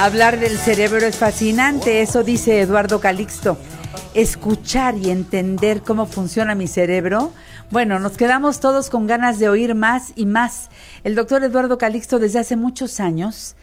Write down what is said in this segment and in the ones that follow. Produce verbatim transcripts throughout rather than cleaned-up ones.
Hablar del cerebro es fascinante, eso dice Eduardo Calixto. Escuchar y entender cómo funciona mi cerebro. Bueno, nos quedamos todos con ganas de oír más y más. El doctor Eduardo Calixto desde hace muchos años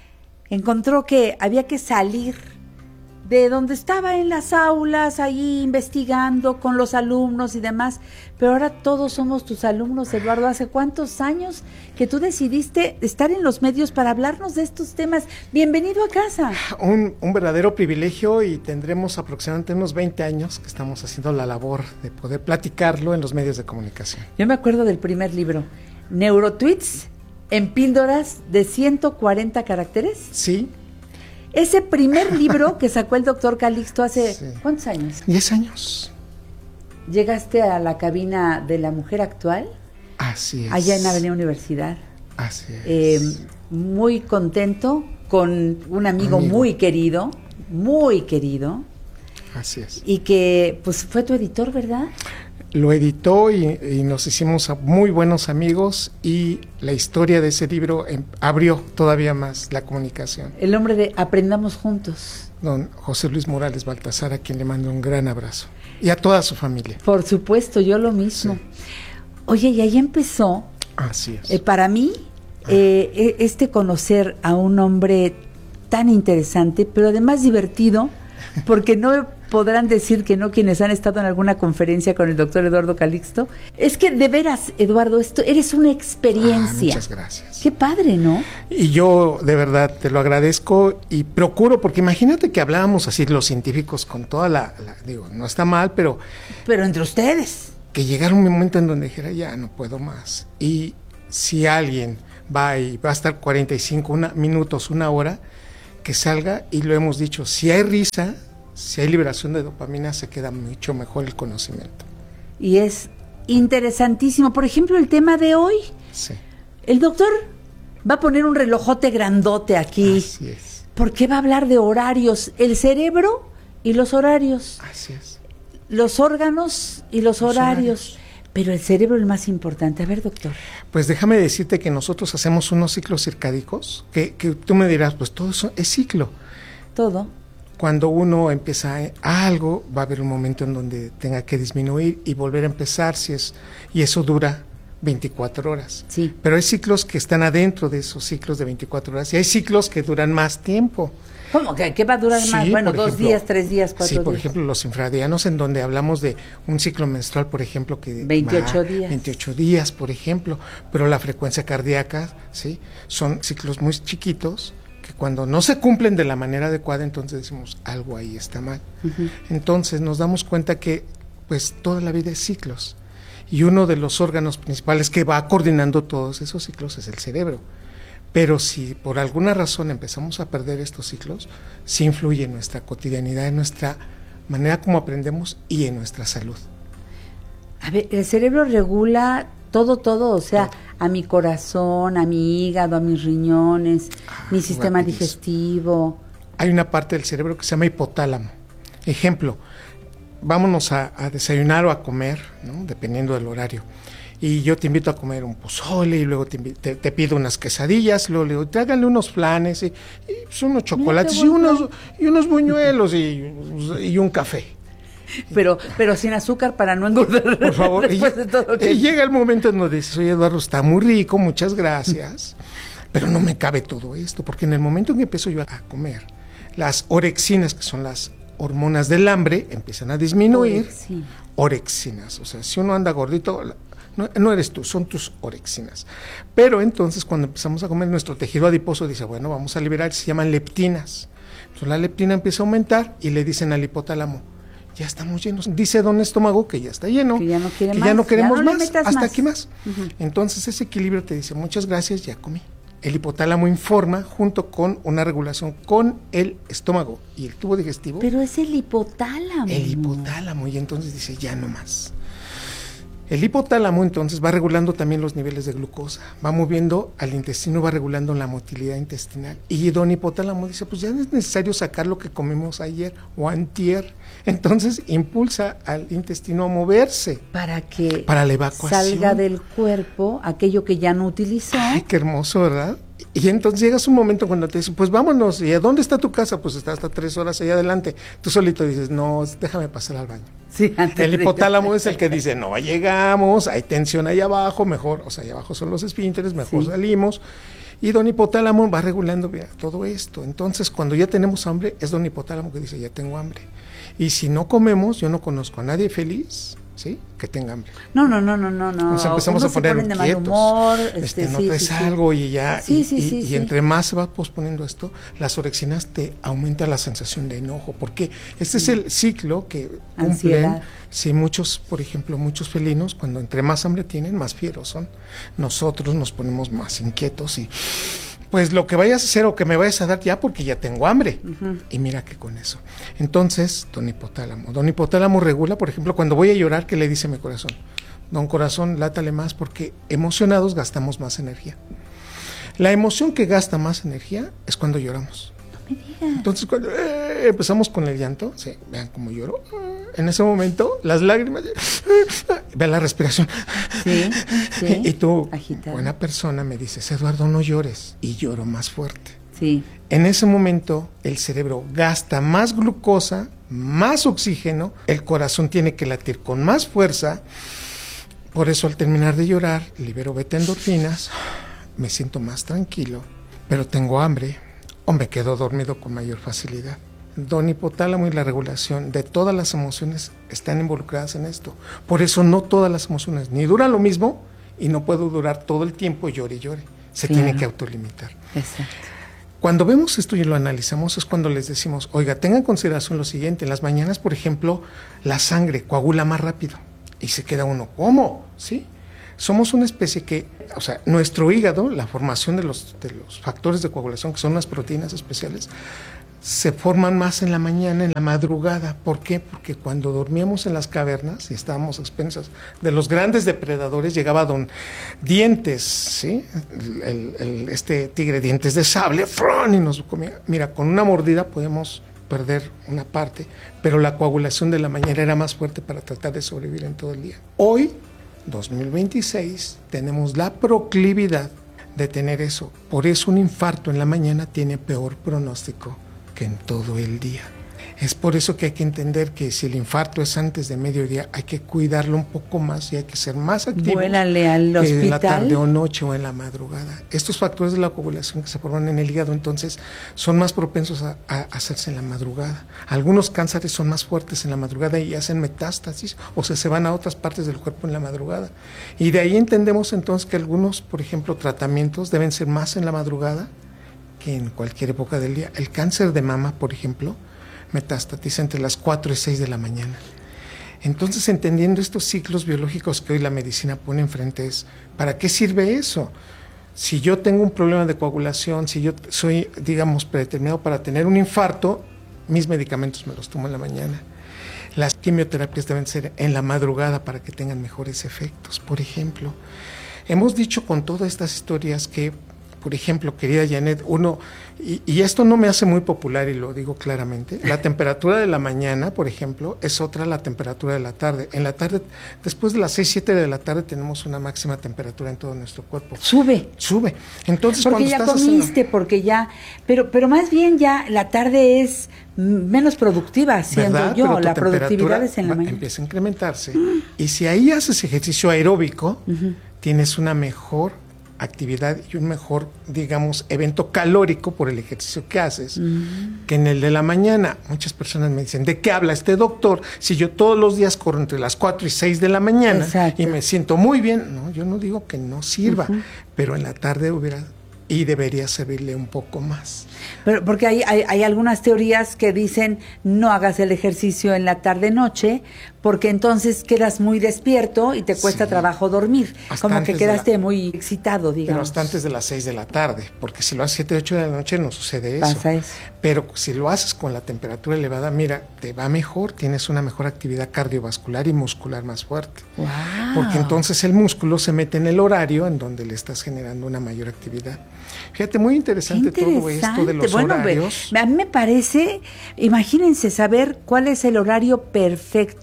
encontró que había que salir de donde estaba en las aulas, ahí investigando con los alumnos y demás, pero ahora todos somos tus alumnos, Eduardo. ¿Hace cuántos años que tú decidiste estar en los medios para hablarnos de estos temas? Bienvenido a casa. Un, un verdadero privilegio, y tendremos aproximadamente unos veinte años que estamos haciendo la labor de poder platicarlo en los medios de comunicación. Yo me acuerdo del primer libro, Neurotweets en píldoras de ciento cuarenta caracteres. Sí. Ese primer libro que sacó el doctor Calixto hace, sí. ¿cuántos años? Diez años. ¿Llegaste a la cabina de La Mujer Actual? Así es. Allá en Avenida Universidad. Así es. Eh, muy contento, con un amigo, amigo muy querido, muy querido. Así es. Y que, pues, fue tu editor, ¿verdad? Lo editó y, y nos hicimos muy buenos amigos, y la historia de ese libro eh, abrió todavía más la comunicación. El hombre de Aprendamos Juntos. Don José Luis Morales Baltasar, a quien le mando un gran abrazo. Y a toda su familia. Por supuesto, yo lo mismo. Sí. Oye, y ahí empezó. Así es. Eh, para mí, ah. eh, este conocer a un hombre tan interesante, pero además divertido, porque no podrán decir que no quienes han estado en alguna conferencia con el doctor Eduardo Calixto. Es que de veras, Eduardo, esto eres una experiencia. Ah, muchas gracias. Qué padre, ¿no? Y yo de verdad te lo agradezco y procuro, porque imagínate que hablábamos así los científicos con toda la, la digo, no está mal, pero... Pero entre ustedes. Que llegara un momento en donde dijera, ya no puedo más. Y si alguien va y va a estar cuarenta y cinco una, minutos, una hora, que salga, y lo hemos dicho, si hay risa, si hay liberación de dopamina, se queda mucho mejor el conocimiento. Y es interesantísimo. Por ejemplo, el tema de hoy. Sí. El doctor va a poner un relojote grandote aquí. Así es. Porque va a hablar de horarios, el cerebro y los horarios. Así es. Los órganos y los, los horarios. horarios. Pero el cerebro es el más importante. A ver, doctor. Pues déjame decirte que nosotros hacemos unos ciclos circádicos, que, que tú me dirás, pues todo eso es ciclo. Todo. Cuando uno empieza a algo, va a haber un momento en donde tenga que disminuir y volver a empezar, si es, y eso dura veinticuatro horas. Sí. Pero hay ciclos que están adentro de esos ciclos de veinticuatro horas, y hay ciclos que duran más tiempo. ¿Cómo? ¿Qué, qué va a durar sí, más? Bueno, dos ejemplo, días, tres días, cuatro días. Sí, por ejemplo, los infradianos, en donde hablamos de un ciclo menstrual, por ejemplo, que veintiocho va, días. veintiocho días, por ejemplo, pero la frecuencia cardíaca, sí, son ciclos muy chiquitos, que cuando no se cumplen de la manera adecuada, entonces decimos, algo ahí está mal. Uh-huh. Entonces nos damos cuenta que pues toda la vida es ciclos, y uno de los órganos principales que va coordinando todos esos ciclos es el cerebro. Pero si por alguna razón empezamos a perder estos ciclos, sí influye en nuestra cotidianidad, en nuestra manera como aprendemos y en nuestra salud. A ver, el cerebro regula todo, todo, o sea, todo. A mi corazón, a mi hígado, a mis riñones, ah, mi sistema rapidísimo. digestivo. Hay una parte del cerebro que se llama hipotálamo. Ejemplo, vámonos a, a desayunar o a comer, ¿no? Dependiendo del horario. Y yo te invito a comer un pozole, y luego te, te, te pido unas quesadillas, y luego le digo, tráiganle unos flanes, y, y pues unos chocolates, y unos, y unos buñuelos, y, y un café. Pero pero sin azúcar para no engordar. Por favor. Después y, de todo y llega el momento en donde dices, oye, Eduardo, está muy rico, muchas gracias, pero no me cabe todo esto, porque en el momento en que empiezo yo a comer, las orexinas, que son las hormonas del hambre, empiezan a disminuir. Orexina. Orexinas, o sea, si uno anda gordito, no, no eres tú, son tus orexinas. Pero entonces cuando empezamos a comer, nuestro tejido adiposo dice, bueno, vamos a liberar, se llaman leptinas. Entonces la leptina empieza a aumentar, y le dicen al hipotálamo, ya estamos llenos. Dice don estómago que ya está lleno, que ya no, quiere que más, ya no queremos ya no más, hasta más. aquí más. Uh-huh. Entonces ese equilibrio te dice, muchas gracias, ya comí. El hipotálamo informa junto con una regulación con el estómago y el tubo digestivo. Pero es el hipotálamo. El hipotálamo, y entonces dice, ya no más. El hipotálamo entonces va regulando también los niveles de glucosa, va moviendo al intestino, va regulando la motilidad intestinal, y don hipotálamo dice, pues ya no es necesario sacar lo que comimos ayer o antier, entonces impulsa al intestino a moverse. Para que para la evacuación. Salga del cuerpo aquello que ya no utilizó. Ay, qué hermoso, ¿verdad? Y entonces llegas un momento cuando te dicen, pues vámonos, ¿y a dónde está tu casa? Pues está hasta tres horas allá adelante. Tú solito dices, no, déjame pasar al baño. Sí, el hipotálamo es el que dice, no llegamos, hay tensión ahí abajo, mejor, o sea, ahí abajo son los esfínteres, mejor sí. salimos. Y don hipotálamo va regulando mira, todo esto. Entonces, cuando ya tenemos hambre, es don hipotálamo que dice, ya tengo hambre. Y si no comemos, yo no conozco a nadie feliz, ¿sí? Que tenga hambre. No, no, no, no, no, no. Nos empezamos Uno a poner de mal quietos. humor, este, este, no sí, traes sí, algo sí. y ya. Sí, y, sí, y, sí, y sí. entre más se va posponiendo esto, las orexinas te aumenta la sensación de enojo. Porque este es el ciclo que cumplen. Ansiedad. Sí, muchos, por ejemplo, muchos felinos, cuando entre más hambre tienen, más fieros son. Nosotros nos ponemos más inquietos y pues lo que vayas a hacer o que me vayas a dar ya porque ya tengo hambre. Uh-huh. Y mira que con eso. Entonces, don hipotálamo. Don hipotálamo regula, por ejemplo, cuando voy a llorar, ¿qué le dice mi corazón? Don corazón, látale más porque emocionados gastamos más energía. La emoción que gasta más energía es cuando lloramos. No me digas. Entonces, cuando eh, empezamos con el llanto, sí, vean cómo lloro. En ese momento, las lágrimas, vean la respiración. Sí, sí. Y tú, agitado. Buena persona, me dices, Eduardo, no llores. Y lloro más fuerte. Sí. En ese momento, el cerebro gasta más glucosa, más oxígeno, el corazón tiene que latir con más fuerza. Por eso, al terminar de llorar, libero beta endorfinas, me siento más tranquilo, pero tengo hambre o me quedo dormido con mayor facilidad. Don hipotálamo y la regulación de todas las emociones están involucradas en esto. Por eso no todas las emociones ni duran lo mismo y no puedo durar todo el tiempo llore y llore. Se claro. tiene que autolimitar. Exacto. Cuando vemos esto y lo analizamos es cuando les decimos, oiga, tengan en consideración lo siguiente. En las mañanas, por ejemplo, la sangre coagula más rápido y se queda uno, ¿cómo? ¿Sí? Somos una especie que, o sea, nuestro hígado, la formación de los, de los factores de coagulación, que son las proteínas especiales, se forman más en la mañana, en la madrugada. ¿Por qué? Porque cuando dormíamos en las cavernas y estábamos a expensas de los grandes depredadores, llegaba don Dientes, ¿sí? El, el, este tigre Dientes de Sable, ¡frón! Y nos comía. Mira, con una mordida podemos perder una parte, pero la coagulación de la mañana era más fuerte para tratar de sobrevivir en todo el día. Hoy, dos mil veintiséis, tenemos la proclividad de tener eso. Por eso un infarto en la mañana tiene peor pronóstico que en todo el día. Es por eso que hay que entender que si el infarto es antes de mediodía, hay que cuidarlo un poco más y hay que ser más activos. Vuélale al hospital. En la tarde o noche o en la madrugada. Estos factores de la coagulación que se forman en el hígado, entonces, son más propensos a, a hacerse en la madrugada. Algunos cánceres son más fuertes en la madrugada y hacen metástasis o se, se van a otras partes del cuerpo en la madrugada. Y de ahí entendemos entonces que algunos, por ejemplo, tratamientos deben ser más en la madrugada que en cualquier época del día. El cáncer de mama, por ejemplo, metastatiza entre las cuatro y seis de la mañana. Entonces, entendiendo estos ciclos biológicos que hoy la medicina pone enfrente, es, ¿para qué sirve eso? Si yo tengo un problema de coagulación, si yo soy, digamos, predeterminado para tener un infarto, mis medicamentos me los tomo en la mañana. Las quimioterapias deben ser en la madrugada para que tengan mejores efectos. Por ejemplo, hemos dicho con todas estas historias que, por ejemplo, querida Janet, uno, y, y esto no me hace muy popular y lo digo claramente, la temperatura de la mañana, por ejemplo, es otra la temperatura de la tarde. En la tarde, después de las seis, siete de la tarde, tenemos una máxima temperatura en todo nuestro cuerpo. Sube. Sube. Entonces, porque ya comiste, haciendo... porque ya, pero, pero más bien ya la tarde es menos productiva, siendo ¿verdad? yo, la productividad es en la mañana. Empieza a incrementarse. Mm. Y si ahí haces ejercicio aeróbico, uh-huh. tienes una mejor actividad y un mejor, digamos, evento calórico por el ejercicio que haces, mm. que en el de la mañana. Muchas personas me dicen, ¿de qué habla este doctor? Si yo todos los días corro entre las cuatro y seis de la mañana. Exacto. Y me siento muy bien. No, yo no digo que no sirva, uh-huh. pero en la tarde hubiera y debería servirle un poco más. Pero porque hay, hay, hay algunas teorías que dicen no hagas el ejercicio en la tarde-noche porque entonces quedas muy despierto y te cuesta sí. trabajo dormir. Hasta como que quedaste la, muy excitado, digamos. Pero hasta antes de las seis de la tarde, porque si lo haces siete, ocho de la noche no sucede eso. Pasa eso. Pero si lo haces con la temperatura elevada, mira, te va mejor, tienes una mejor actividad cardiovascular y muscular más fuerte. Wow. Porque entonces el músculo se mete en el horario en donde le estás generando una mayor actividad. Fíjate, muy interesante, interesante. todo esto de los bueno, horarios. A mí me parece, imagínense saber cuál es el horario perfecto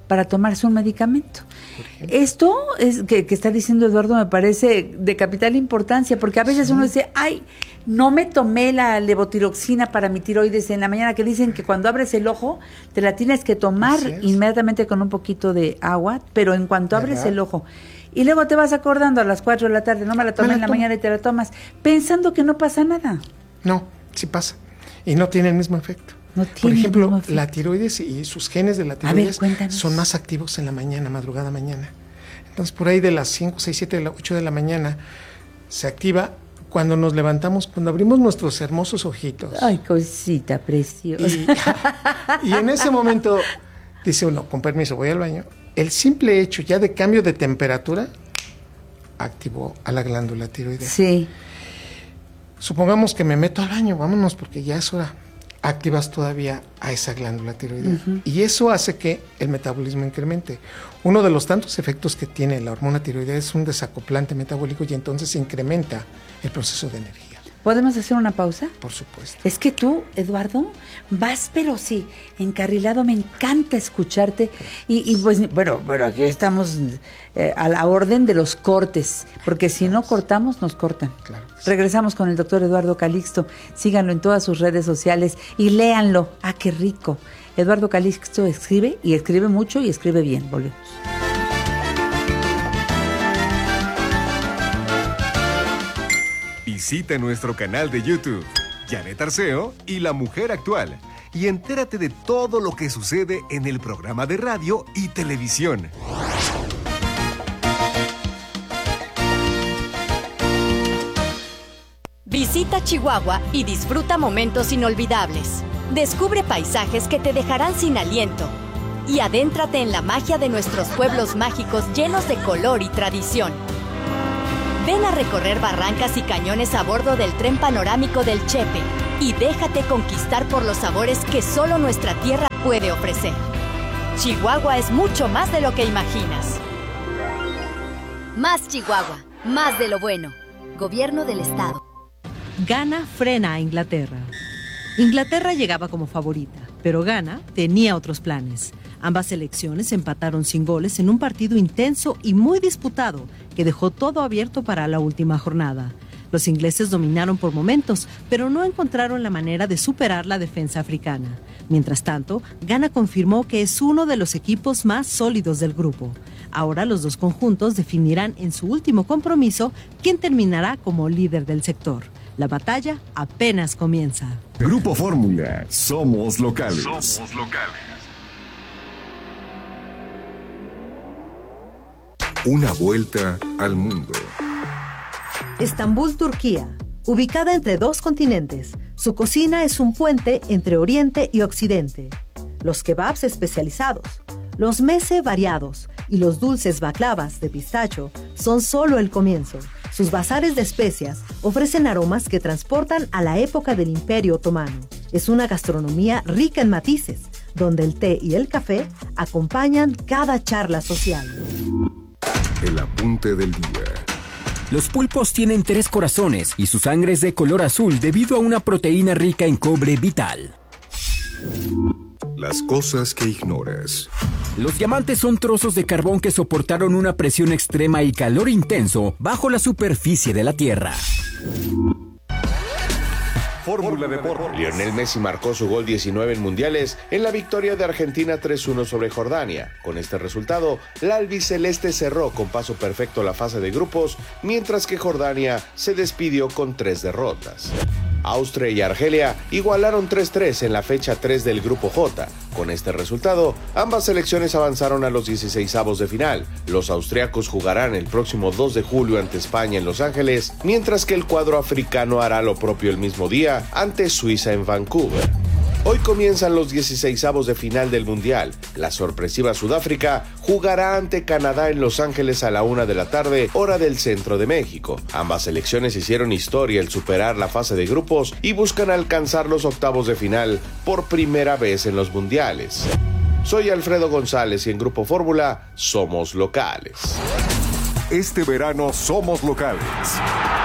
para tomarse un medicamento. Esto es que, que está diciendo Eduardo me parece de capital importancia, porque a veces sí. uno dice, ay, no me tomé la levotiroxina para mi tiroides en la mañana, que dicen que cuando abres el ojo te la tienes que tomar inmediatamente con un poquito de agua, pero en cuanto ¿verdad? Abres el ojo y luego te vas acordando a las cuatro de la tarde, no me la tomé me la en la tomo. Mañana y te la tomas, pensando que no pasa nada. No, sí pasa, y no tiene el mismo efecto. No Por ejemplo, la tiroides y sus genes de la tiroides ver, son más activos en la mañana, madrugada mañana. Entonces, por ahí de las cinco, seis, siete, ocho de la mañana se activa cuando nos levantamos, cuando abrimos nuestros hermosos ojitos. Ay, cosita preciosa. Y, y en ese momento dice uno, con permiso, voy al baño. El simple hecho ya de cambio de temperatura activó a la glándula tiroidea. Sí. Supongamos que me meto al baño, vámonos porque ya es hora. Activas todavía a esa glándula tiroidea. Uh-huh. Y eso hace que el metabolismo incremente. Uno de los tantos efectos que tiene la hormona tiroidea es un desacoplante metabólico y entonces incrementa el proceso de energía. ¿Podemos hacer una pausa? Por supuesto. Es que tú, Eduardo, vas, pero sí, encarrilado, me encanta escucharte. Y, y pues, bueno, pero aquí estamos eh, a la orden de los cortes, porque si no cortamos, nos cortan. Claro. Sí. Regresamos con el doctor Eduardo Calixto. Síganlo en todas sus redes sociales y léanlo. ¡Ah, qué rico! Eduardo Calixto escribe, y escribe mucho, y escribe bien. Volvemos. Visita nuestro canal de YouTube, Janet Arceo y La Mujer Actual, y entérate de todo lo que sucede en el programa de radio y televisión. Visita Chihuahua y disfruta momentos inolvidables. Descubre paisajes que te dejarán sin aliento y adéntrate en la magia de nuestros pueblos mágicos llenos de color y tradición. Ven a recorrer barrancas y cañones a bordo del tren panorámico del Chepe y déjate conquistar por los sabores que solo nuestra tierra puede ofrecer. Chihuahua es mucho más de lo que imaginas. Más Chihuahua, más de lo bueno. Gobierno del Estado. Ghana frena a Inglaterra. Inglaterra llegaba como favorita, pero Ghana tenía otros planes. Ambas selecciones empataron sin goles en un partido intenso y muy disputado que dejó todo abierto para la última jornada. Los ingleses dominaron por momentos, pero no encontraron la manera de superar la defensa africana. Mientras tanto, Ghana confirmó que es uno de los equipos más sólidos del grupo. Ahora los dos conjuntos definirán en su último compromiso quién terminará como líder del sector. La batalla apenas comienza. Grupo Fórmula, somos locales. Somos locales. Una vuelta al mundo. Estambul, Turquía. Ubicada entre dos continentes, su cocina es un puente entre Oriente y Occidente. Los kebabs especializados, los meze variados y los dulces baklavas de pistacho son solo el comienzo. Sus bazares de especias ofrecen aromas que transportan a la época del Imperio Otomano. Es una gastronomía rica en matices, donde el té y el café acompañan cada charla social. El apunte del día. Los pulpos tienen tres corazones y su sangre es de color azul debido a una proteína rica en cobre vital. Las cosas que ignoras. Los diamantes son trozos de carbón que soportaron una presión extrema y calor intenso bajo la superficie de la Tierra. Fórmula Deportes. Lionel Messi marcó su gol diecinueve en mundiales en la victoria de Argentina tres uno sobre Jordania. Con este resultado, la albiceleste cerró con paso perfecto la fase de grupos, mientras que Jordania se despidió con tres derrotas. Austria y Argelia igualaron tres tres en la fecha tres del Grupo J. Con este resultado, ambas selecciones avanzaron a los dieciseisavos de final. Los austriacos jugarán el próximo dos de julio ante España en Los Ángeles, mientras que el cuadro africano hará lo propio el mismo día ante Suiza en Vancouver. Hoy comienzan los dieciseisavos de final del Mundial. La sorpresiva Sudáfrica jugará ante Canadá en Los Ángeles a la una de la tarde, hora del centro de México. Ambas selecciones hicieron historia al superar la fase de grupos y buscan alcanzar los octavos de final por primera vez en los mundiales. Soy Alfredo González y en Grupo Fórmula somos locales. Este verano somos locales.